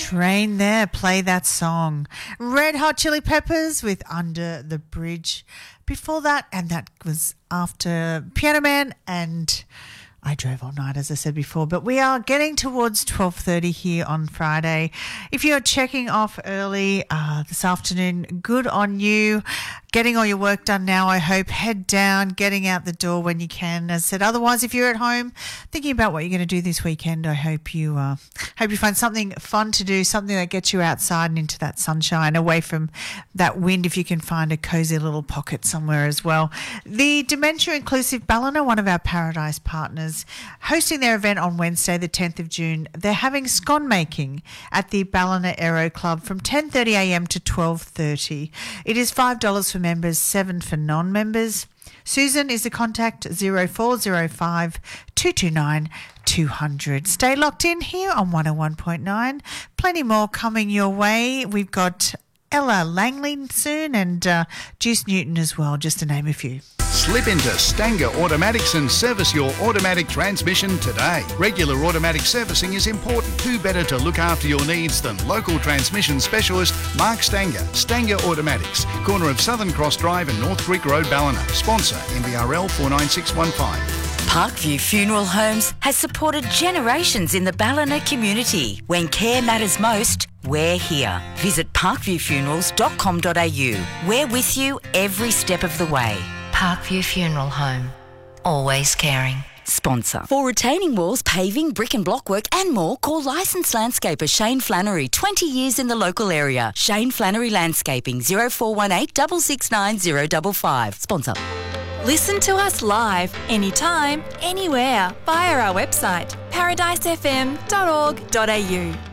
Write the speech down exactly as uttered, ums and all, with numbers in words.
train there. Play that song. Red Hot Chili Peppers with Under the Bridge. Before that, and that was after Piano Man and I Drove All Night, as I said before. But we are getting towards twelve thirty here on Friday. If you're checking off early uh, this afternoon, good on you. Getting all your work done now, I hope. Head down, getting out the door when you can. As I said, otherwise, if you're at home thinking about what you're going to do this weekend, I hope you uh, hope you find something fun to do, something that gets you outside and into that sunshine, away from that wind, if you can find a cosy little pocket somewhere as well. The Dementia Inclusive Ballina, one of our Paradise partners, hosting their event on Wednesday, the tenth of June. They're having scone making at the Ballina Aero Club from ten thirty a m to twelve thirty. It is five dollars for members, seven dollars for non-members. Susan is the contact, zero four zero five, two two nine, two hundred. Stay locked in here on one oh one point nine. Plenty more coming your way. We've got Ella Langley soon and uh, Juice Newton as well, just to name a few. Slip into Stanger Automatics and service your automatic transmission today. Regular automatic servicing is important. Who better to look after your needs than local transmission specialist Mark Stanger? Stanger Automatics, corner of Southern Cross Drive and North Creek Road, Ballina. Sponsor N B R L four nine six one five. Parkview Funeral Homes has supported generations in the Ballina community. When care matters most, we're here. Visit parkview funerals dot com dot a u. We're with you every step of the way. Parkview Funeral Home. Always caring. Sponsor. For retaining walls, paving, brick and block work and more, call licensed landscaper Shane Flannery, twenty years in the local area. Shane Flannery Landscaping, zero four one eight, six six nine, zero five five. Sponsor. Listen to us live, anytime, anywhere, via our website, paradise f m dot org dot a u.